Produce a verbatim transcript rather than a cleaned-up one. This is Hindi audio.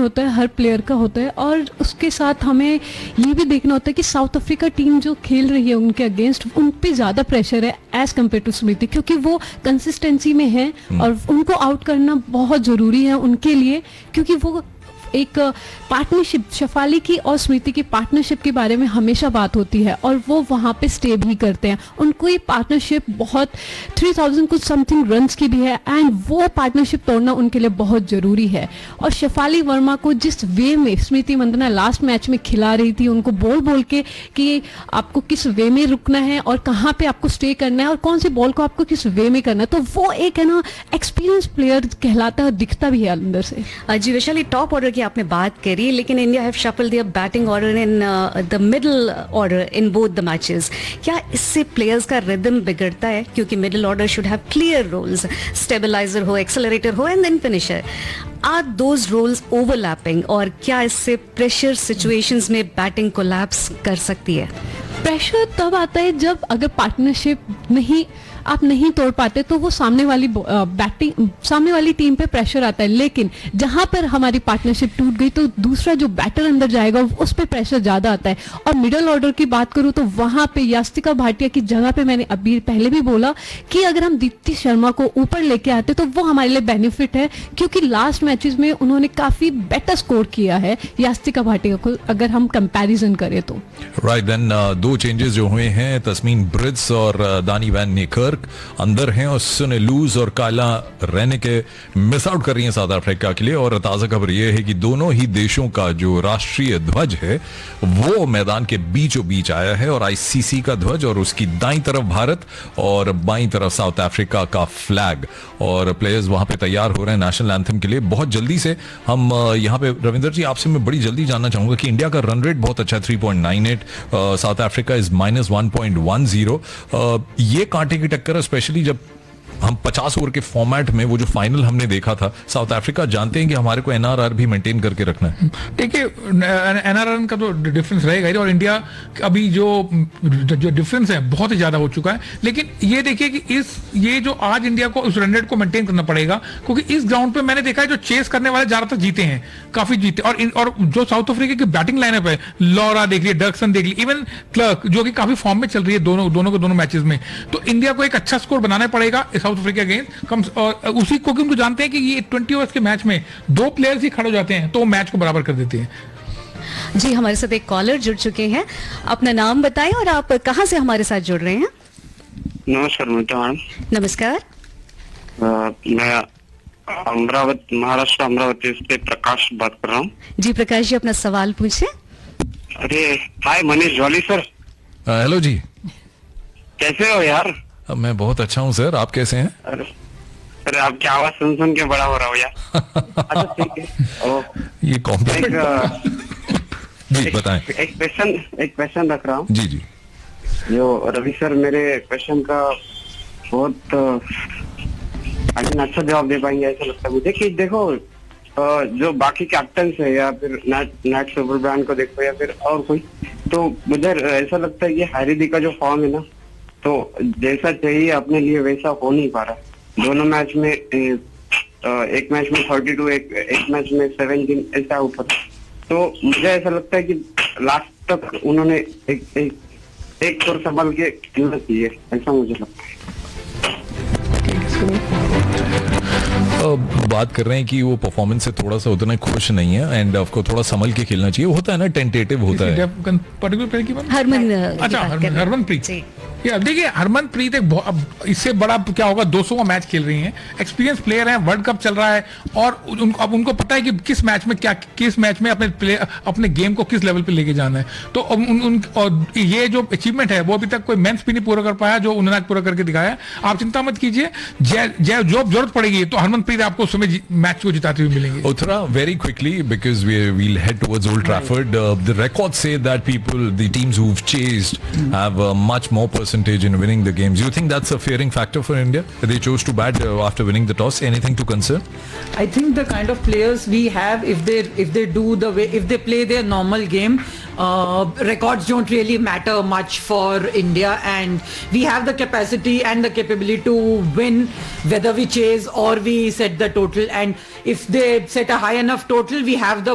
होता है, हर प्लेयर का होता है, और उसके साथ हमें ये भी देखना होता है कि साउथ अफ्रीका टीम जो खेल रही है उनके अगेंस्ट, उन पे ज़्यादा प्रेशर है एज कम्पेयर टू स्मृति, क्योंकि वो कंसिस्टेंसी में है और उनको आउट करना बहुत ज़रूरी है उनके लिए, क्योंकि वो एक पार्टनरशिप, शेफाली की और स्मृति की पार्टनरशिप के बारे में हमेशा बात होती है और वो वहाँ पे स्टे भी करते हैं। उनको ये पार्टनरशिप बहुत थ्री थाउजेंड कुछ समथिंग रन्स की भी है एंड वो पार्टनरशिप तोड़ना उनके लिए बहुत ज़रूरी है। और शेफाली वर्मा को जिस वे में स्मृति मंदाना लास्ट मैच में खिला रही थी, उनको बोल बोल के कि आपको किस वे में रुकना है और कहाँ पे आपको स्टे करना है और कौन सी बॉल को आपको किस वे में करना है, तो वो एक है ना एक्सपीरियंस प्लेयर कहलाता है, दिखता भी है अंदर से। जी वैशाली, टॉप ऑर्डर की आपने बात करी, लेकिन India have shuffled there batting order in the middle order in both the matches. क्या इससे प्लेयर्स का रिदम बिगड़ता है? क्योंकि middle order should have clear roles, stabiliser हो, एक्सेलरेटर हो and then finisher. Are those roles overlapping और क्या इससे प्रेशर सिचुएशंस में बैटिंग कोलैप्स कर सकती है? प्रेशर तब आता है जब अगर पार्टनरशिप नहीं आप नहीं तोड़ पाते तो वो सामने वाली बैटिंग सामने वाली टीम पे प्रेशर आता है, लेकिन जहां पर हमारी पार्टनरशिप टूट गई तो दूसरा जो बैटर अंदर जाएगा उस पर प्रेशर ज्यादा आता है। और मिडिल ऑर्डर की बात करूं तो वहां पे यास्तिका भाटिया की जगह पे मैंने अभी पहले भी बोला कि अगर हम दीप्ति शर्मा को ऊपर लेके आते तो वो हमारे लिए बेनिफिट है, क्योंकि लास्ट मैचेस में उन्होंने काफी बेटर स्कोर किया है यास्तिका भाटिया को अगर हम कंपैरिजन करें तो। राइट देन दो चेंजेस जो हुए हैं, तस्मीन ब्रिट्स और दानी वैन निकर अंदर हैं और सुने लूज और काला रहने के मिस आउट कर रही हैं साउथ अफ्रीका के लिए। और ताजा खबर यह है कि दोनों ही देशों का जो राष्ट्रीय ध्वज है वो मैदान के बीचों बीच आया है और आईसीसी का ध्वज और उसकी दाईं तरफ भारत और बाईं तरफ साउथ अफ्रीका का फ्लैग, और प्लेयर्स वहां पे तैयार हो रहे हैं नेशनल एंथम के लिए बहुत जल्दी से। हम यहां पे रविंदर जी आपसे मैं बड़ी जल्दी जानना चाहूंगा कि इंडिया का रन रेट बहुत अच्छा है three point nine eight, south Africa is minus one point one zero. ये कांटे की टक्कर स्पेशली जब हम पचास ओवर के फॉर्मेट में वो जो फाइनल हमने देखा था, साउथ अफ्रीका जानते हैं कि हमारे को एनआरआर भी मेंटेन करके रखना है। देखिए एनआरआर का तो डिफरेंस रहेगा ही और इंडिया अभी जो जो डिफरेंस है बहुत ही ज्यादा हो चुका है, लेकिन ये देखिए कि इस ये जो आज इंडिया को उस रन रेट को मेंटेन करना पड़ेगा, क्योंकि इस ग्राउंड पे मैंने देखा है जो चेस करने वाले ज्यादातर जीते हैं, काफी जीते। और इन, और जो साउथ अफ्रीका की बैटिंग लाइनअप है, लॉरा देख लीजिए, डर्कसन देख लीजिए, इवन क्लर्क जो कि काफी फॉर्म में चल रही है दोनों दोनों के दोनों मैचेस में, तो इंडिया को एक अच्छा स्कोर बनाना पड़ेगा साउथ अफ्रीका अगेंस्ट कम, और उसी को उनको जानते हैं कि ये ट्वेंटी ओवर्स के मैच में दो प्लेयर्स ही खड़े हो जाते हैं तो मैच को बराबर कर देते हैं। जी हमारे साथ एक कॉलर जुड़ चुके हैं, अपना नाम बताएं और आप कहां से हमारे साथ जुड़ रहे हैं? नमस्कार मैडम। नमस्कार। मैं अमरावती, महाराष्ट्र अमरावती से प्रकाश बात कर रहा हूँ। जी प्रकाश जी, अपना सवाल पूछे। अरे हाय मनीष जॉली सर। हेलो जी, कैसे हो यार? मैं बहुत अच्छा हूँ सर, आप कैसे हैं? अरे अरे आपकी आवाज सुन सुन के बड़ा हो रहा हूँ यार। अच्छा ठीक है। ओ, ये कॉम्प्लीमेंट जी बताएं। एक क्वेश्चन एक क्वेश्चन रख रहा हूँ। जी जी। जो रवि सर मेरे क्वेश्चन का बहुत आई मीन अच्छा जवाब दे पाएंगे ऐसा लगता है मुझे कि देखो जो बाकी कैप्टन है या फिर नेट नेट सुपर ब्रांड को देखो या फिर और कोई, तो मुझे ऐसा लगता है कि हैरिदी का जो फॉर्म है ना, तो जैसा चाहिए अपने लिए वैसा हो नहीं पा रहा। दोनों मैच में एक मैच में थर्टी टू, एक एक मैच में सेवेंटीन ऐसा ऊपर, तो मुझे ऐसा लगता है कि लास्ट तक उन्होंने एक एक एक तौर संभाल के खेलना चाहिए, ऐसा मुझे लगता है। बात कर रहे हैं कि वो परफॉर्मेंस से थोड़ा सा उतना खुश नहीं है एंड आपको थोड़ा संभल के खेलना चाहिए, होता है ना, टेंटेटिव होता है। हरमन अच्छा हरमनप्रीत, या देखिए हरमनप्रीत एक इससे बड़ा क्या होगा, दो सौ का मैच खेल रही हैं, एक्सपीरियंस प्लेयर हैं, वर्ल्ड कप चल रहा है और उन, अब उनको पता है कि किस मैच में क्या किस मैच में अपने प्ले अपने गेम को किस लेवल पे लेके जाना है। तो उन, उन, और ये जो अचीवमेंट है वो अभी तक कोई मेंस भी नहीं पूरा कर पाया जो उन्होंने पूरा करके दिखाया। आप चिंता मत कीजिए, जो जरूरत पड़ेगी तो हरमनप्रीत आपको उस समय मैच को जिताते हुए मिलेंगे। Uttara, very quickly because we we'll head towards Old Trafford. Uh, the records say that people, the teams who've chased, mm. have a much more percentage in winning the games. Do you think that's a fearing factor for India? They chose to bat uh, after winning the toss. Anything to concern? I think the kind of players we have, if they if they do the way, if they play their normal game, uh, records don't really matter much for India, and we have the capacity and the capability to win whether we chase or we set the total. And if they set a high enough total, we have the